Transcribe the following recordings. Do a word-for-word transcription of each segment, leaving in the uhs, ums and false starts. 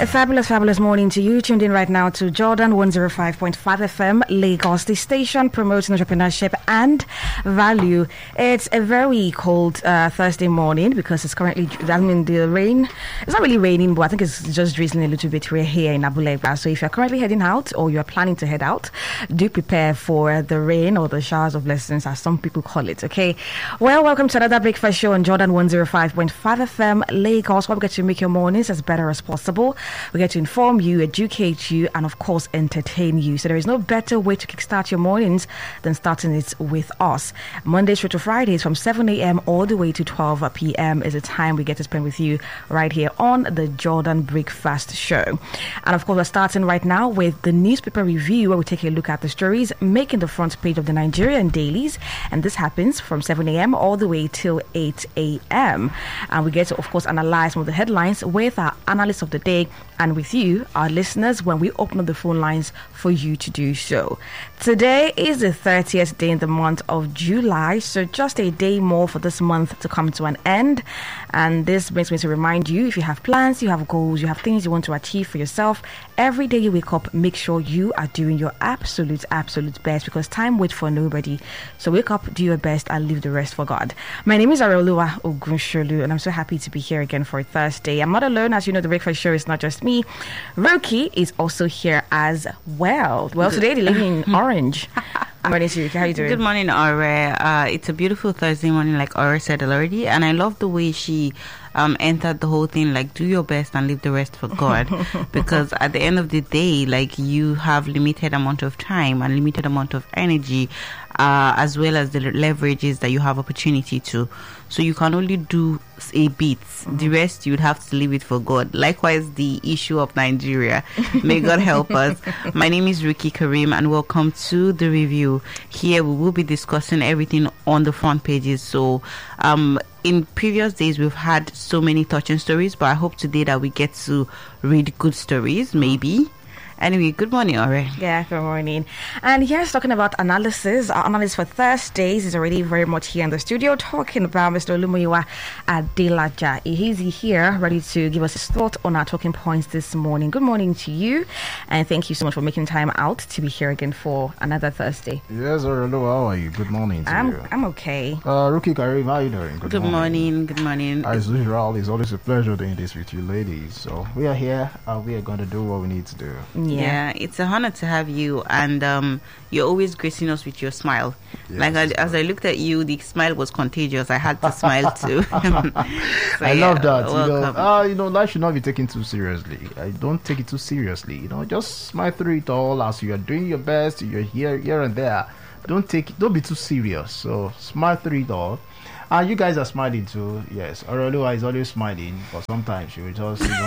A fabulous, fabulous morning to you. Tuned in right now to Jordan one oh five point five F M, Lagos, the station promoting entrepreneurship and value. It's a very cold uh, Thursday morning because it's currently, I mean, the rain, it's not really raining, but I think it's just drizzling a little bit here in Abulegba. So if you're currently heading out or you're planning to head out, do prepare for the rain or the showers of blessings, as some people call it, okay? Well, welcome to another breakfast show on Jordan one oh five point five F M, Lagos, where we get to make your mornings as better as possible. We get to inform you, educate you, and of course entertain you. So there is no better way to kickstart your mornings than starting it with us. Mondays through to Fridays from seven a.m. all the way to twelve p.m. is the time we get to spend with you right here on the Jordan Breakfast Show. And of course, we're starting right now with the newspaper review, where we take a look at the stories making the front page of the Nigerian dailies. And this happens from seven a.m. all the way till eight a.m. And we get to, of course, analyze some of the headlines with our analyst of the day and with you, our listeners, when we open up the phone lines for you to do so. Today is the thirtieth day in the month of July, so just a day more for this month to come to an end. And this brings me to remind you, if you have plans, you have goals, you have things you want to achieve for yourself, every day you wake up, make sure you are doing your absolute, absolute best, because time waits for nobody. So wake up, do your best, and leave the rest for God. My name is Areoluwa Ogunsholu, and I'm so happy to be here again for Thursday. I'm not alone. As you know, the breakfast show is not just me. Ruki is also here as well. Well, today the lady in orange. Good morning, Ruki. How are you doing? Good morning, Aure. Uh, it's a beautiful Thursday morning, like Aure said already, and I love the way she um, entered the whole thing, like, do your best and leave the rest for God, because at the end of the day, like, you have limited amount of time and limited amount of energy, uh, as well as the leverages that you have opportunity to. So you can only do a bit. Mm-hmm. The rest, you'd have to leave it for God. Likewise, the issue of Nigeria. May God help us. My name is Ruki Karim, and welcome to the review. Here, we will be discussing everything on the front pages. So, um, in previous days, we've had so many touching stories, but I hope today that we get to read good stories, maybe. Anyway, good morning, Aure. Yeah, good morning. And yes, talking about analysis, our analyst for Thursdays is already very much here in the studio, talking about Mister Olumuyiwa Adelaja. He's here, ready to give us his thought on our talking points this morning. Good morning to you, and thank you so much for making time out to be here again for another Thursday. Yes, hello, how are you? Good morning to I'm, you. I'm okay. Uh, Ruki Karim, how are you doing? Good, good morning. morning. Good morning. As usual, it's always a pleasure doing this with you ladies. So we are here, and we are going to do what we need to do. Yeah. yeah, it's a honor to have you, and um, you're always gracing us with your smile. Yes, like I, as I looked at you, the smile was contagious. I had to smile too. so, I yeah, love that. You know, uh, you know, life should not be taken too seriously. I don't take it too seriously. You know, just smile through it all as you are doing your best. You're here, here and there. Don't take, don't be too serious. So smile through it all. And you guys are smiling too, yes. Areoluwa is always smiling, but sometimes she will just, you know.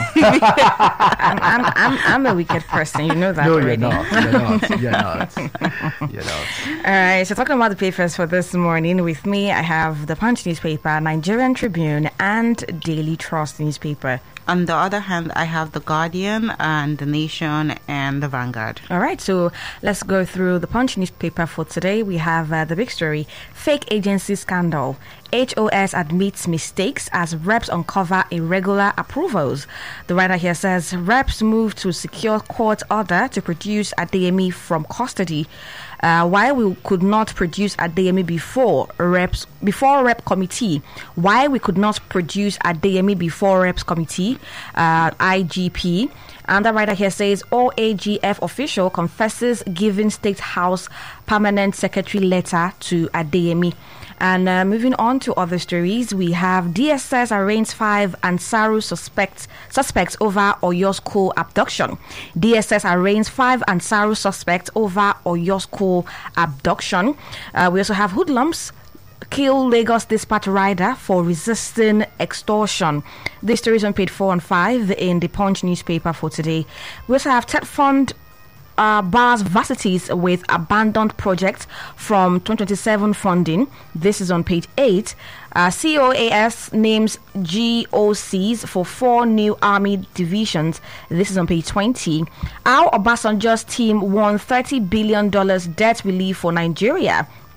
I'm, I'm, I'm, I'm a wicked person, you know that no, already. No, you're not. You're not. You're not. You're not. All right, so talking about the papers for this morning, with me, I have the Punch newspaper, Nigerian Tribune, and Daily Trust newspaper. On the other hand, I have The Guardian and The Nation and The Vanguard. All right, so let's go through the Punch newspaper for today. We have uh, the big story, fake agency scandal. H O S admits mistakes as reps uncover irregular approvals. The writer here says reps move to secure court order to produce Adeyemi from custody. Uh, why we could not produce Adeyemi before reps before rep committee? Why we could not produce Adeyemi before reps committee? Uh, I G P. And the writer here says O A G F official confesses giving State House permanent secretary letter to Adeyemi. And uh, moving on to other stories, we have D S S arraigns five Ansaru suspects suspects over Oyo School abduction. D S S arraigns five Ansaru suspects over Oyo School abduction. Uh, we also have hoodlums kill Lagos Dispatch rider for resisting extortion. This story is on page four and five in the Punch newspaper for today. We also have Tet Fund Uh, bars varsities with abandoned projects from twenty twenty-seven funding. This is on page eight. Uh, C O A S names G O Cs for four new army divisions. This is on page twenty. How Obasanjo's team won thirty billion dollars debt relief for Nigeria.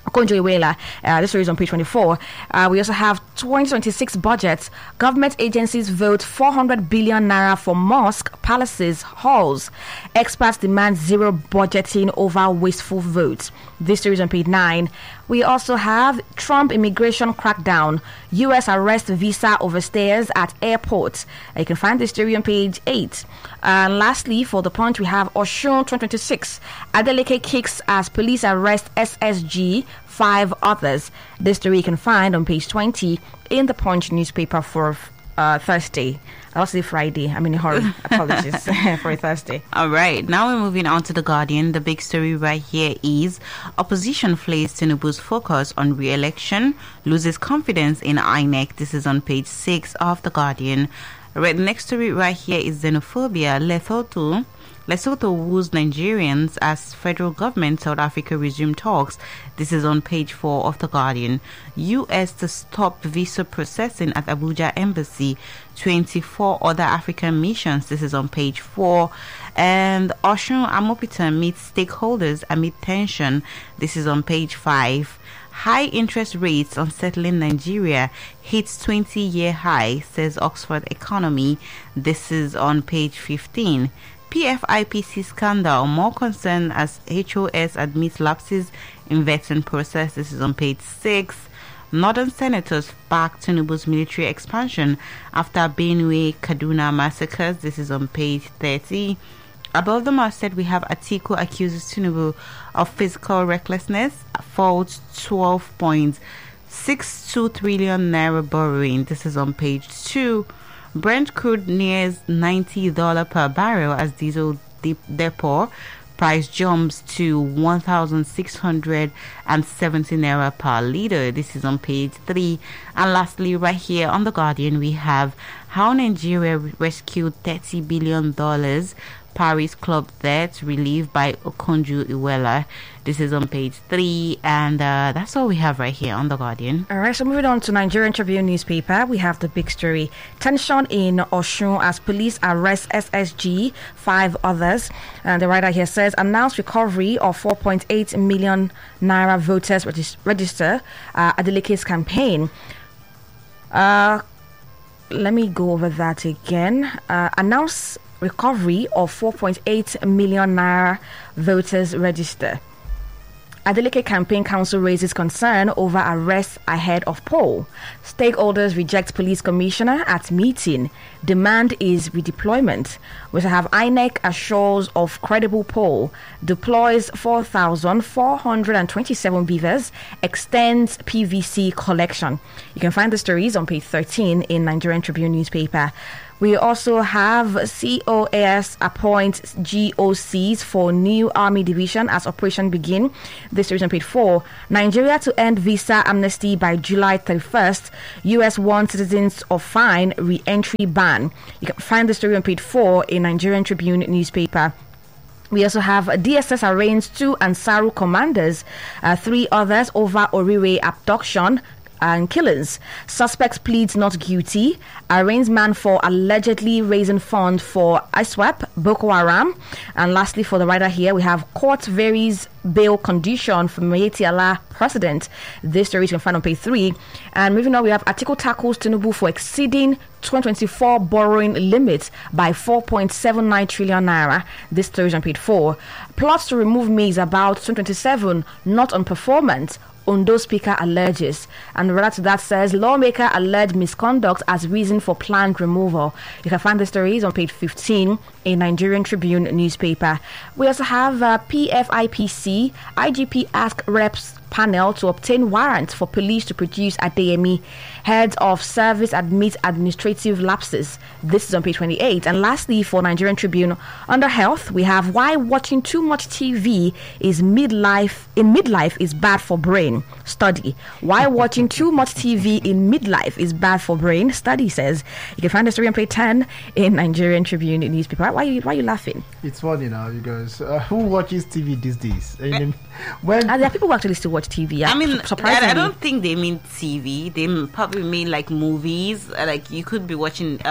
Okonjo-Iweala. Uh, this story is on page twenty-four. Uh, we also have twenty twenty-six budget. Government agencies vote four hundred billion naira for mosque, palaces, halls. Experts demand zero budgeting over wasteful votes. This story is on page nine. We also have Trump immigration crackdown. U S arrest visa overstayers at airports. Uh, you can find this story on page eight. And lastly, for the Punch, we have Osun twenty twenty-six. Adeleke kicks as police arrest S S G, five others. This story you can find on page twenty in the Punch newspaper for uh, Thursday. I'll say Friday. I'm in a hurry. Apologies for Thursday. All right. Now we're moving on to The Guardian. The big story right here is opposition flays Tinubu's focus on re-election, loses confidence in I N E C. This is on page six of The Guardian. Right, the next story right here is xenophobia. Lesotho. Lesotho woos Nigerians as federal government South Africa resume talks. This is on page four of The Guardian. U S to stop visa processing at Abuja Embassy. twenty-four other African missions. This is on page four. And Osun Amopita meets stakeholders amid tension. This is on page five. High interest rates unsettling Nigeria hits twenty-year high, says Oxford Economy. This is on page fifteen. P F I P C scandal, more concern as H O S admits lapses in vetting process. This is on page six. Northern senators back Tinubu's military expansion after Benue Kaduna massacres. This is on page thirty. Above the masthead, we have Atiku accuses Tinubu of fiscal recklessness, faults twelve point six two trillion naira borrowing. This is on page two. Brent crude nears ninety dollars per barrel as diesel dip depot price jumps to one thousand six hundred seventy naira per litre. This is on page three. And lastly, right here on The Guardian, we have how Nigeria rescued thirty billion dollars Paris club debt relieved by Okonjo-Iweala. This is on page three, and uh, that's all we have right here on The Guardian. All right, so moving on to Nigerian Tribune newspaper, we have the big story. Tension in Osun as police arrest S S G, five others. And the writer here says, announced recovery of four point eight million naira voters regis- register uh, Adeleke's campaign. Uh, let me go over that again. Uh, announced recovery of four point eight million naira voters register. Adeleke Campaign Council raises concern over arrests ahead of poll. Stakeholders reject police commissioner at meeting. Demand is redeployment. We have I N E C assures of credible poll. Deploys four thousand four hundred twenty-seven beavers. Extends P V C collection. You can find the stories on page thirteen in Nigerian Tribune newspaper. We also have C O A S appoints G O Cs for new army division as operation begin. This is on page four. Nigeria to end visa amnesty by July thirty-first. U S warns citizens of fine re-entry ban. You can find the story on page four in Nigerian Tribune newspaper. We also have D S S arraigns two Ansaru commanders, uh, three others over Orire abduction and killings. Suspects pleads not guilty. Arraigns man for allegedly raising funds for I SWAP, Boko Haram. And lastly, for the writer here, we have court varies bail condition for Mayetti Allah president. This story you can find on page three. And moving on, we have Atiku tackles Tinubu for exceeding twenty twenty-four borrowing limits by four point seven nine trillion naira. This story is on page four. Plots to remove Maize about twenty twenty-seven, not on performance. Ondo Speaker alleges. And rather to that says, lawmaker alleged misconduct as reason for planned removal. You can find the stories on page fifteen in Nigerian Tribune newspaper. We also have uh, P F I P C. I G P asked reps panel to obtain warrants for police to produce Adeyemi. Head of service admits administrative lapses. This is on page twenty-eight. And lastly, for Nigerian Tribune, under health, we have why watching too much T V is midlife in midlife is bad for brain. Study. Why watching too much T V in midlife is bad for brain. Study says. You can find the story on page ten in Nigerian Tribune newspaper. Why are you, why are you laughing? It's funny now, you guys. Uh, who watches T V these days? I mean, when uh, there are people who actually still watch T V. I mean, surprisingly. I don't think they mean T V. They probably mean like movies. Like you could be watching um,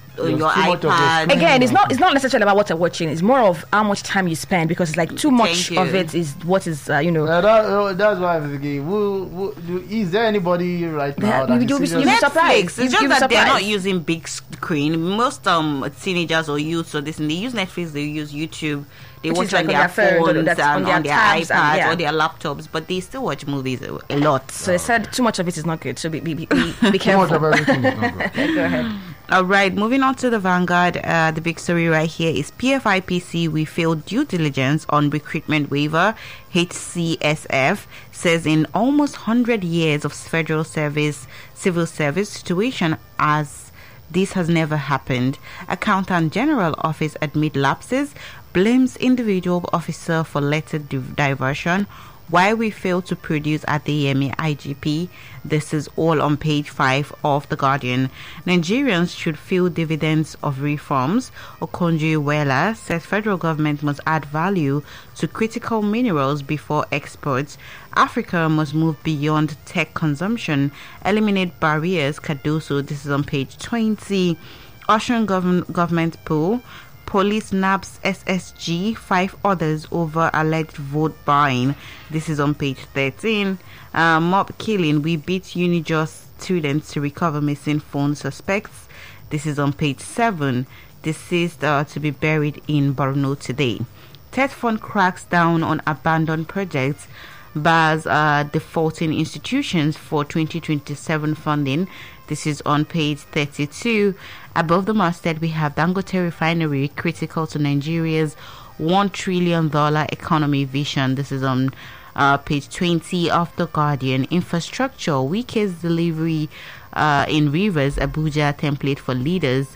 uh, your iPad. Again, it's not it's not necessarily about what you're watching. It's more of how much time you spend, because it's like too much of it is what is uh, you know. Uh, that, uh, that's why I'm thinking. Who, who, is there anybody right now that you, is you, you surprised? It's just that they're not using big screen. Most um teenagers or youth or this, and they use Netflix. They use YouTube. They Which watch like on their, their phones and on their, on their iPads and, yeah. or their laptops, but they still watch movies a, a lot. So I said too much of it is not good. So be be, be, be careful. Too much of everything is not good. Go ahead. All right, moving on to the Vanguard. Uh, the big story right here is P F I P C. We failed due diligence on recruitment waiver. H C S F says in almost one hundred years of federal service, civil service situation as this has never happened. Accountant General Office admit lapses, blames individual officer for letter div- diversion. Why we failed to produce at the E M A I G P. This is all on page five of The Guardian. Nigerians should feel dividends of reforms. Okonjo-Iweala says federal government must add value to critical minerals before exports. Africa must move beyond tech consumption. Eliminate barriers. Cardoso. This is on page twenty. Ocean gov- government pool. Police nabs S S G, five others over alleged vote buying. This is on page thirteen. Uh, mob killing. We beat Unijust students to recover missing phone suspects. This is on page seven. Deceased uh, to be buried in Borno today. Tet Fund cracks down on abandoned projects. Bars uh, defaulting institutions for twenty twenty-seven funding. This is on page thirty-two. Above the masthead, we have Dangote Refinery, critical to Nigeria's one trillion dollars economy vision. This is on uh, page twenty of The Guardian. Infrastructure, weakest delivery uh, in Rivers, Abuja, template for leaders.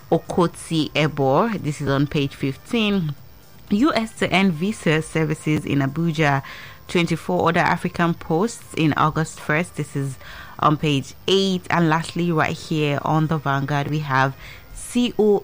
Okotsi Ebor, this is on page fifteen. U S to end visa services in Abuja. twenty-four other African posts in August first. This is on page eight. And lastly, right here on the Vanguard, we have C O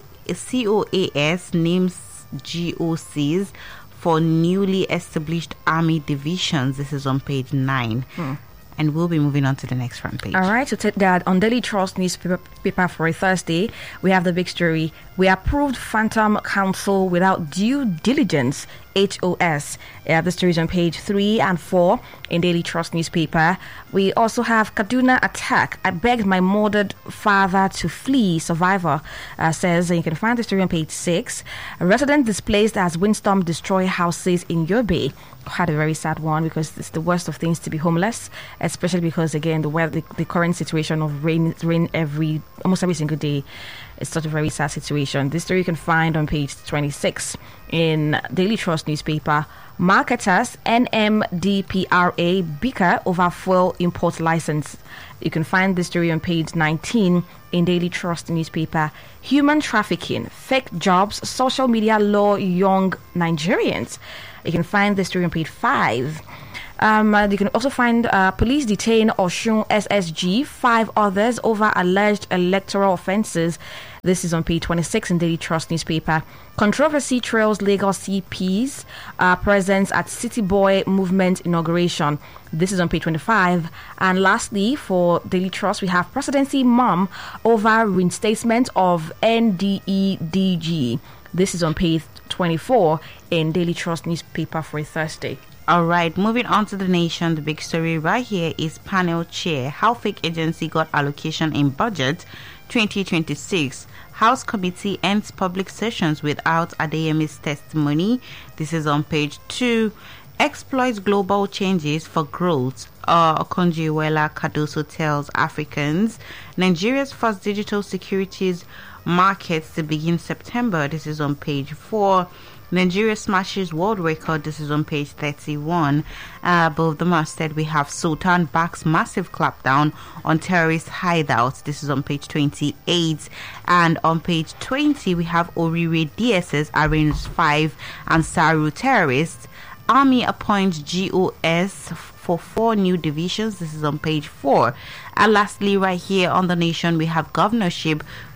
A S names G O Cs for newly established army divisions. This is on page nine. Hmm. And we'll be moving on to the next front page. All right, so take that on Daily Trust newspaper paper for a Thursday. We have the big story. We approved Phantom Council without due diligence. H O S. Yeah, the stories on page three and four in Daily Trust newspaper. We also have Kaduna attack. I begged my murdered father to flee. Survivor uh, says, and you can find the story on page six. A resident displaced as windstorm destroy houses in Yobe. Had a very sad one because it's the worst of things to be homeless, especially because again the weather, the, the current situation of rain, rain every almost every single day. It's such a very sad situation. This story you can find on page twenty-six in Daily Trust newspaper. Marketers N M D P R A bicker over fuel import license. You can find this story on page nineteen in Daily Trust newspaper. Human trafficking, fake jobs, social media lure young Nigerians. You can find this story on page five. Um, uh, you can also find uh, police detain Oshun S S G, five others over alleged electoral offences. This is on page twenty-six in Daily Trust newspaper. Controversy trails Lagos C P's uh, presence at City Boy movement inauguration. This is on page twenty-five. And lastly, for Daily Trust, we have presidency mum over reinstatement of N D E D G. This is on page twenty-four in Daily Trust newspaper for a Thursday. All right, moving on to The Nation. The big story right here is panel chair. How fake agency got allocation in budget twenty twenty-six. House committee ends public sessions without Adeyemi's testimony. This is on page two. Exploits global changes for growth. Uh, Okonjo-Iweala Cardoso tells Africans. Nigeria's first digital securities markets to begin September. This is on page four. Nigeria smashes world record. This is on page thirty-one. Uh, above the masthead, we have Sultan backs massive clampdown on terrorist hideouts. This is on page twenty-eight. And on page twenty, we have Orire D S S arraigns five Ansaru terrorists. Army appoints G O S for four new divisions. This is on page four. And lastly, right here on The Nation, we have governorship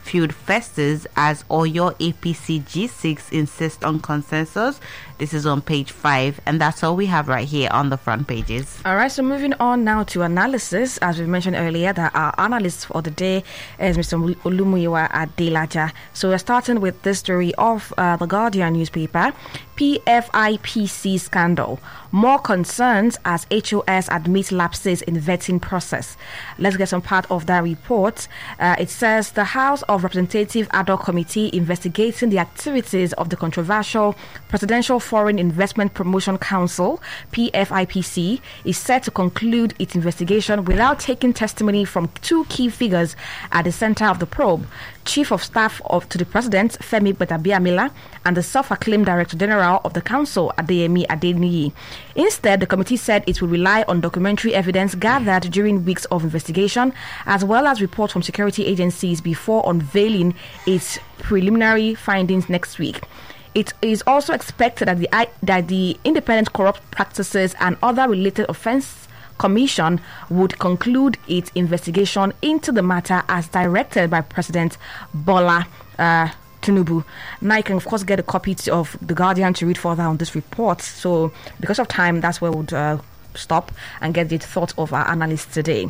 feud festers as Oyo A P C G six insist on consensus. This is on page five, and that's all we have right here on the front pages. All right, so moving on now to analysis. As we mentioned earlier, that our analyst for the day is Mister Olumuyiwa Adelaja. So we're starting with this story of uh, the Guardian newspaper. P F I P C scandal. More concerns as H O S admits lapses in vetting process. Let's get some part of that report. Uh, it says the House of Representatives Ad hoc Committee investigating the activities of the controversial Presidential Foreign Investment Promotion Council, P F I P C, is set to conclude its investigation without taking testimony from two key figures at the center of the probe. Chief of Staff of to the President, Femi Gbadabiamila, and the self-acclaimed Director General of the Council, Adeyemi Adeniyi. Instead, the committee said it will rely on documentary evidence gathered during weeks of investigation, as well as reports from security agencies before unveiling its preliminary findings next week. It is also expected that the, that the Independent Corrupt Practices and Other Related Offences Commission would conclude its investigation into the matter as directed by President Bola uh, Tinubu. Now you can of course get a copy of The Guardian to read further on this report. So because of time, that's where we'll uh, stop and get the thoughts of our analysts today.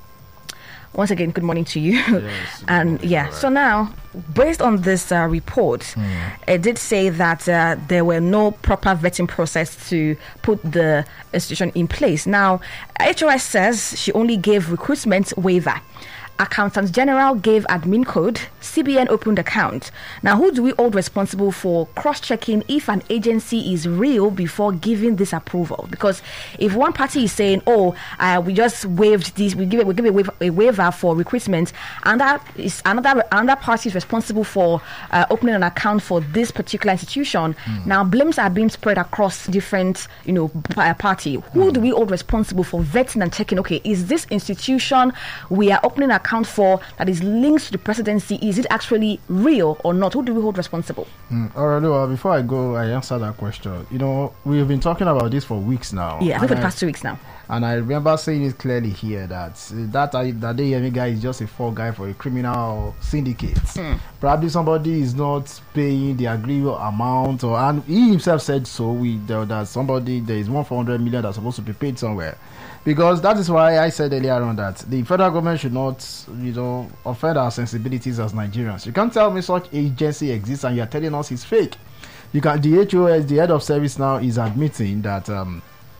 Once again, good morning to you. Yes, and yeah, right. So now, based on this uh, report, mm. it did say that uh, there were no proper vetting process to put the institution in place. Now, H O S says she only gave recruitment waiver. Accountant General gave admin code. C B N opened account. Now, who do we hold responsible for cross-checking if an agency is real before giving this approval? Because if one party is saying, "Oh, uh, we just waived this, we give it, we give a waiver, a waiver for recruitment," and that is another another party is responsible for uh, opening an account for this particular institution. Mm. Now, blames are being spread across different, you know, party. Who mm. do we hold responsible for vetting and checking? Okay, is this institution we are opening a account for that is linked to the presidency, is it actually real or not? Who do we hold responsible? Mm, all right, well, before I go, I answer that question. You know, we've been talking about this for weeks now. Yeah, I think for the past two weeks now. And I remember saying it clearly here that that that Adeyemi guy is just a fall guy for a criminal syndicate. Mm. Probably somebody is not paying the agreed amount, or and he himself said so. We that somebody there is one four hundred million that's supposed to be paid somewhere. Because that is why I said earlier on that the federal government should not, you know, offend our sensibilities as Nigerians. You can't tell me such agency exists and you're telling us it's fake. You can. The H O S, the head of service now, is admitting that um,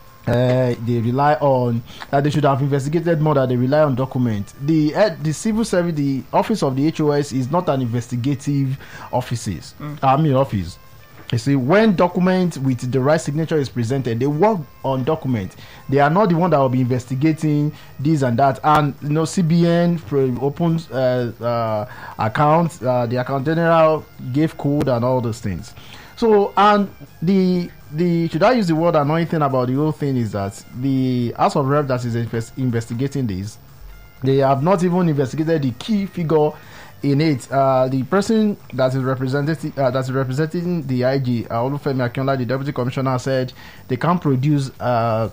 uh, they rely on that they should have investigated more. That they rely on documents. The uh, the civil service, the office of the H O S, is not an investigative offices. Mm. I mean office. You see, when document with the right signature is presented, they work on document. They are not the one that will be investigating this and that. And you know, C B N opens uh, uh, account, uh, the account general gave code and all those things. So, and the the should I use the word annoying thing about the whole thing is that the House of Rep that is invest, investigating this, they have not even investigated the key figure in it. Uh, the person that is representing uh, that is representing the I G, uh, Olufemi Akinola, the Deputy Commissioner, said they can't produce uh,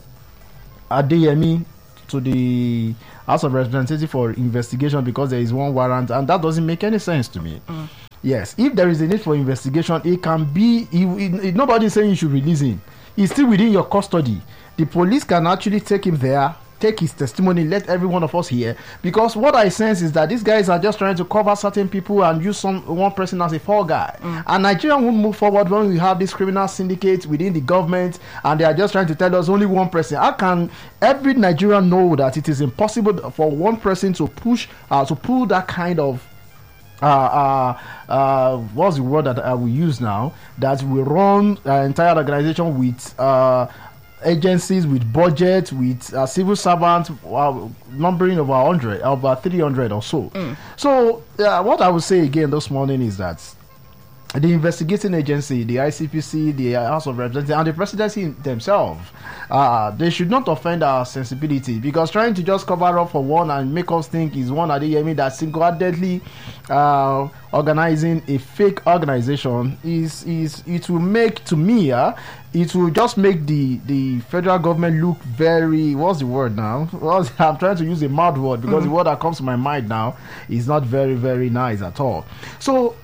Adeyemi to the House of Representatives for investigation because there is one warrant, and that doesn't make any sense to me. Mm. Yes, if there is a need for investigation, it can be. It, it, it, nobody is saying you should release him. He's still within your custody. The police can actually take him there, take his testimony, let every one of us hear. Because what I sense is that these guys are just trying to cover certain people and use some one person as a fall guy. Mm. And Nigeria won't move forward when we have this criminal syndicate within the government and they are just trying to tell us only one person. How can every Nigerian know that it is impossible for one person to push, uh, to pull that kind of Uh, uh, uh, what's the word that I will use now? That we run an entire organization with uh, agencies, with budget, with uh, civil servants, uh, numbering over one hundred, over three hundred or so. Mm. So, uh, what I would say again this morning is that the investigating agency, the I C P C, the House of Representatives, and the presidency themselves, uh, they should not offend our sensibility, because trying to just cover up for one and make us think is one Adeyemi that single-handedly uh, organizing a fake organization is is it will make, to me, uh, it will just make the the federal government look very, what's the word now? Well, I'm trying to use a mad word because mm-hmm. the word that comes to my mind now is not very, very nice at all. So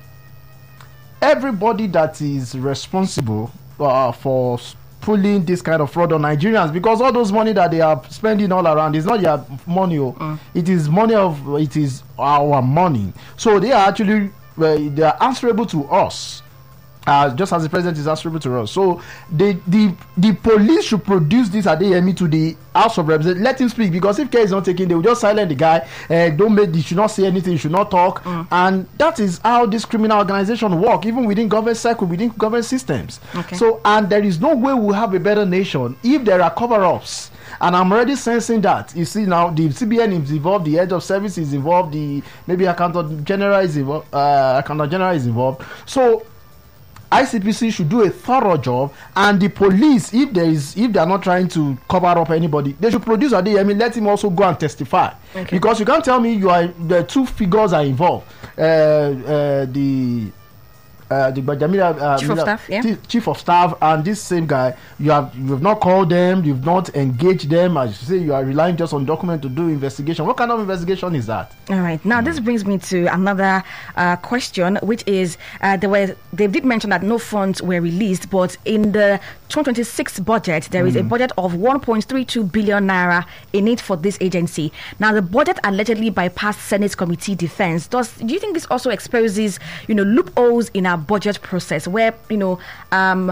everybody that is responsible uh, for pulling this kind of fraud on Nigerians, because all those money that they are spending all around is not their money, mm. it is money of it is our money. So they are actually uh, they are answerable to us. Uh, just as the president is answerable to us. So the the the police should produce this Adeyemi to the House of Representatives. Let him speak, because if care is not taken, they will just silence the guy. Uh, don't make. He should not say anything. He should not talk. Mm. And that is how this criminal organization work, even within government circle, within government systems. Okay. So, and there is no way we'll have a better nation if there are cover-ups. And I'm already sensing that. You see now, the C B N is involved, the head of service is involved, the maybe accountant general is involved. Uh, accountant general is involved. So I C P C should do a thorough job, and the police, if there is, if they are not trying to cover up anybody, they should produce Adeyemi. Let him also go and testify, okay. Because you can't tell me you are the two figures are involved. Uh, uh, the uh, the Bajamila, uh, chief of staff, yeah. T- chief of staff, and this same guy, you have you have not called them, you've not engaged them. As you say, you are relying just on document to do investigation. What kind of investigation is that? All right. Now, mm. this brings me to another uh, question, which is uh, there were they did mention that no funds were released, but in the twenty twenty-six budget, there mm. is a budget of one point three two billion naira in it for this agency. Now, the budget allegedly bypassed Senate Committee Defense. Does do you think this also exposes, you know, loopholes in our budget process, where, you know, um,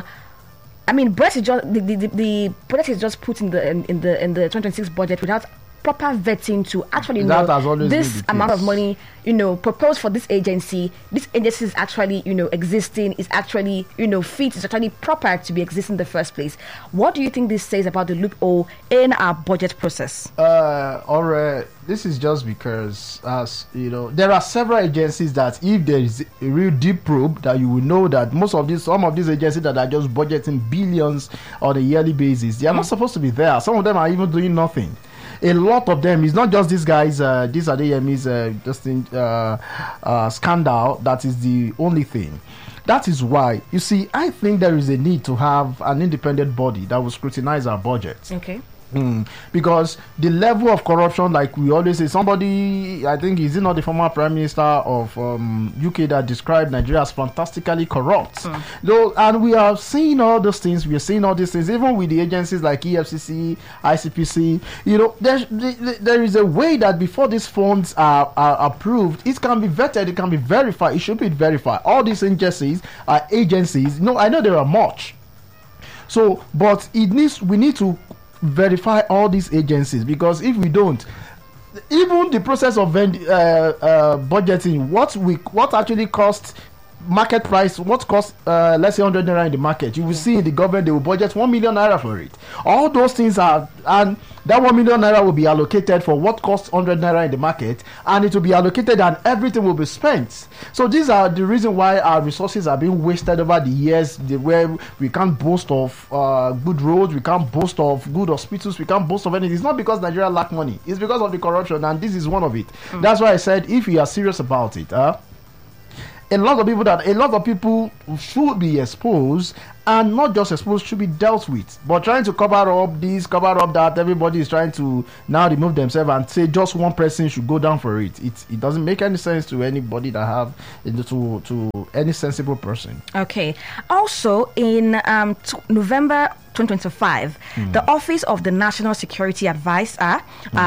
I mean, budget is just the, the, the budget is just put in the in, in the in the twenty twenty-six budget without proper vetting to actually know this amount of money, you know, proposed for this agency. This agency is actually, you know, existing, is actually, you know, fit, is actually proper to be existing in the first place. What do you think this says about the loophole in our budget process? Uh, or uh, this is just because, as you know, there are several agencies that if there is a real deep probe, that you will know that most of these, some of these agencies that are just budgeting billions on a yearly basis, they are mm. not supposed to be there. Some of them are even doing nothing. A lot of them, it's not just these guys, uh, these Adeyemi's uh, just in, uh, uh, scandal that is the only thing. That is why, you see, I think there is a need to have an independent body that will scrutinize our budget. Okay. Mm, because the level of corruption, like we always say, somebody, I think, is it not the former Prime Minister of um, U K that described Nigeria as fantastically corrupt? Mm. Though, and we are seeing all those things, we are seeing all these things, even with the agencies like E F C C, I C P C. You know, there, there is a way that before these funds are, are approved, it can be vetted, it can be verified, it should be verified. All these agencies are agencies. No, I know there are much. So, but it needs, we need to verify all these agencies, because if we don't, even the process of uh, uh, budgeting, what we what actually costs market price, what costs uh, let's say one hundred naira in the market, you will see in the government they will budget one million naira for it. All those things are, and that one million naira will be allocated for what costs one hundred naira in the market, and it will be allocated and everything will be spent. So these are the reason why our resources are being wasted over the years, the, where we can't boast of uh, good roads, we can't boast of good hospitals, we can't boast of anything. It's not because Nigeria lack money, it's because of the corruption, and this is one of it. Mm. That's why I said, if we are serious about it, uh, a lot of people that a lot of people should be exposed, and not just exposed, should be dealt with. But trying to cover up this, cover up that, everybody is trying to now remove themselves and say just one person should go down for it. It it doesn't make any sense to anybody that have to to any sensible person. Okay. Also, in um t- November twenty twenty-five, mm. the Office of the National Security Advisor uh,